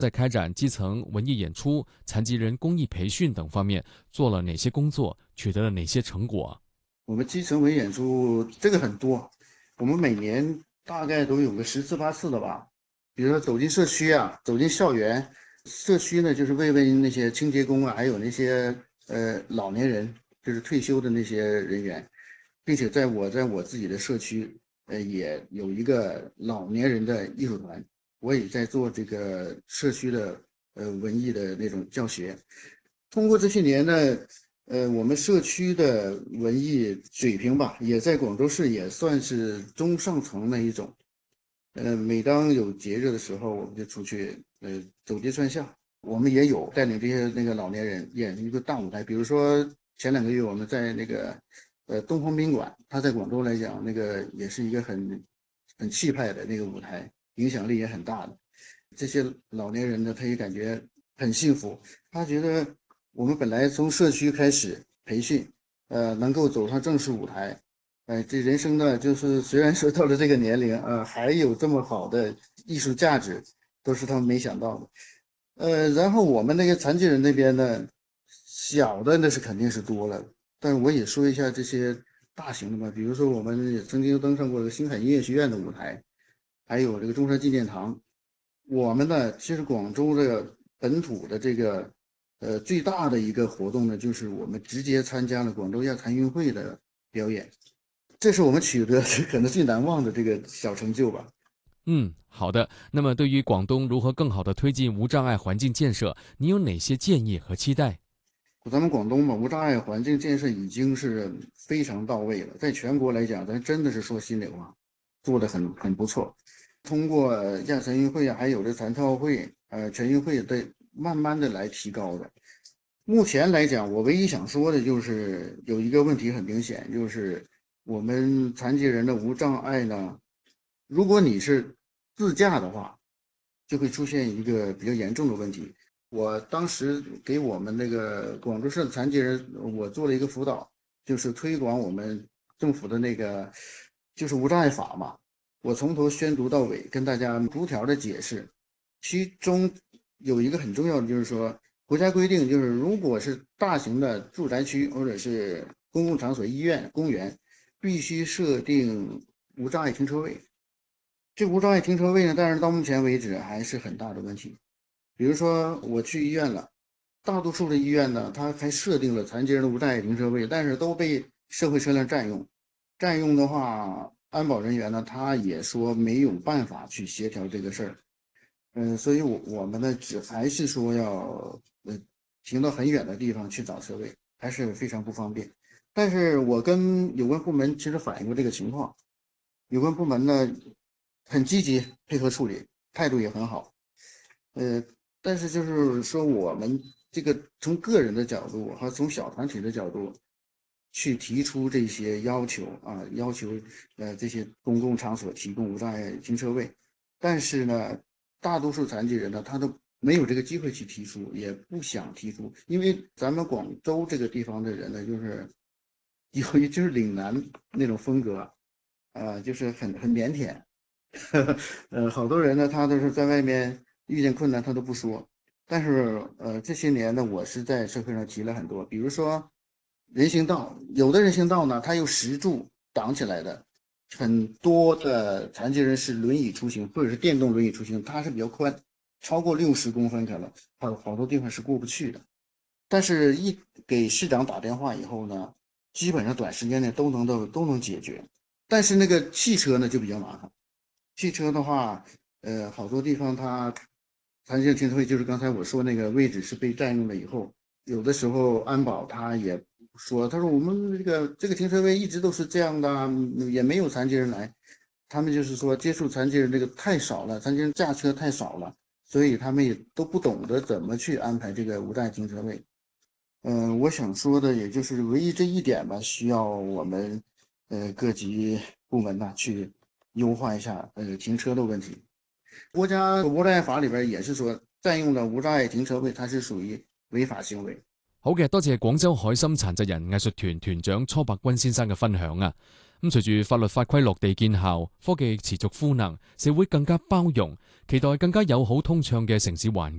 在开展基层文艺演出、残疾人公益培训等方面做了哪些工作，取得了哪些成果？ 我们基层文艺演出这个很多，我们每年大概都有个10次8次的吧。比如说走进社区啊，走进校园，社区呢就是慰那些清洁工啊，还有那些老年人，就是退休的那些人员，并且在我自己的社区，也有一个老年人的艺术团，我也在做这个社区的文艺的那种教学。通过这些年呢，我们社区的文艺水平吧，也在广州市也算是中上层的一种。每当有节日的时候，我们就出去，走街串巷。我们也有带领这些那个老年人演一个大舞台，比如说前2个月我们在那个，东方宾馆，它在广州来讲，那个也是一个很气派的那个舞台，影响力也很大的。这些老年人呢，他也感觉很幸福，他觉得我们本来从社区开始培训，能够走上正式舞台，这人生呢，就是虽然说到了这个年龄，还有这么好的艺术价值，都是他们没想到的。然后我们那个残疾人那边呢，小的那是肯定是多了，但是我也说一下这些大型的嘛，比如说我们也曾经登上过这个星海音乐学院的舞台，还有这个中山纪念堂。我们呢，其实广州的本土的这个最大的一个活动呢，就是我们直接参加了广州亚残运会的表演，这是我们取得可能最难忘的这个小成就吧。 好的。那么对于广东如何更好地推进无障碍环境建设，你有哪些建议和期待？ 咱们广东嘛，无障碍环境建设已经是非常到位了，在全国来讲，咱真的是说心里话，做的很不错。通过亚残运会啊，还有这残奥会、全运会的，慢慢的来提高的。目前来讲，我唯一想说的就是有一个问题很明显，就是我们残疾人的无障碍呢，如果你是自驾的话，就会出现一个比较严重的问题。我当时给我们那个广州市的残疾人，我做了一个辅导，就是推广我们政府的那个就是无障碍法嘛。我从头宣读到尾，跟大家逐条的解释。其中有一个很重要的，就是说国家规定，就是如果是大型的住宅区或者是公共场所、医院、公园，必须设定无障碍停车位。这无障碍停车位呢，但是到目前为止还是很大的问题。比如说我去医院了，大多数的医院呢，它还设定了残疾人的无障碍停车位，但是都被社会车辆占用。占用的话，安保人员呢，他也说没有办法去协调这个事儿。所以我们呢，还是说要停到很远的地方去找车位，还是非常不方便。但是我跟有关部门其实反映过这个情况，有关部门呢很积极配合处理，态度也很好。呃，但是就是说，我们这个从个人的角度和从小团体的角度去提出这些要求啊，要求这些公共场所提供无障碍停车位，但是呢，大多数残疾人呢，他都没有这个机会去提出，也不想提出，因为咱们广州这个地方的人呢，就是就是岭南那种风格，就是很腼腆，好多人呢，他都是在外面遇见困难他都不说，但是这些年呢，我是在社会上提了很多，比如说人行道，有的人行道呢，它有石柱挡起来的，很多的残疾人是轮椅出行或者是电动轮椅出行，它是比较宽，超过60公分可能，好多地方是过不去的。但是，一给市长打电话以后呢，基本上短时间内都能解决。但是那个汽车呢就比较麻烦。汽车的话，好多地方它残疾人停车位就是刚才我说那个位置是被占用了以后，有的时候安保他也说，他说我们这个停车位一直都是这样的啊，也没有残疾人来。他们就是说接触残疾人这个太少了，残疾人驾车太少了，所以他们也都不懂得怎么去安排这个无障碍停车位。我想说的也就是唯一这一点吧，需要我们各级部门呢去优化一下停车的问题。国家无障碍法里边也是说，占用了无障碍停车位，它是属于违法行为。 好嘅，多謝廣州海心殘疾人藝術團團長初伯君先生嘅分享啊！ 咁隨住法律法規落地見效，科技持續賦能，社會更加包容，期待更加友好通暢嘅城市環境。